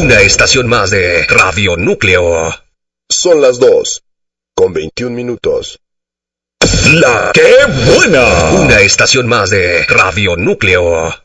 Una estación más de Radio Núcleo. Son las 2:21. ¡La qué buena! Una estación más de Radio Núcleo.